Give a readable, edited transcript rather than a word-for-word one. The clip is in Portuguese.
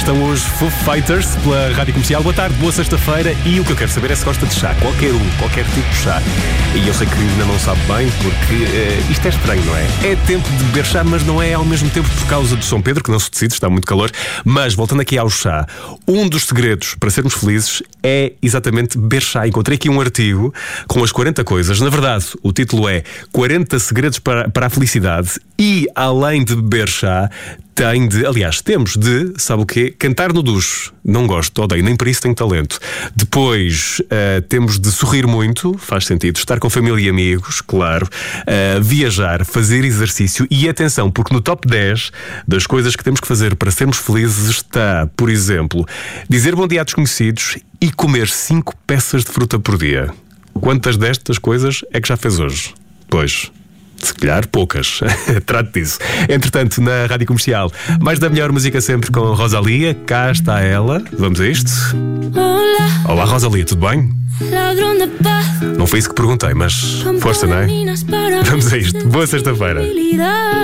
estão os Foo Fighters pela Rádio Comercial. Boa tarde, boa sexta-feira. E o que eu quero saber é se gosta de chá. Qualquer tipo de chá. E eu sei que ainda não sabe bem, porque isto é estranho, não é? É tempo de beber chá, mas não é ao mesmo tempo por causa do São Pedro, que não se decide, está muito calor. Mas, voltando aqui ao chá, um dos segredos para sermos felizes é exatamente beber chá. Encontrei aqui um artigo com as 40 coisas. Na verdade, o título é 40 segredos para a felicidade. E, além de beber chá, temos de, sabe o quê? Cantar no duche. Não gosto, odeio, nem para isso tenho talento. Depois, temos de sorrir muito, faz sentido. Estar com família e amigos, claro. Viajar, fazer exercício. E atenção, porque no top 10 das coisas que temos que fazer para sermos felizes está, por exemplo, dizer bom dia a desconhecidos e comer 5 peças de fruta por dia. Quantas destas coisas é que já fez hoje? Pois, se calhar poucas. Trate disso. Entretanto, na Rádio Comercial, mais da melhor música sempre com Rosalia. Cá está ela. Vamos a isto? Olá, Rosalia, tudo bem? Não foi isso que perguntei, mas força, não é? Vamos a isto. Boa sexta-feira.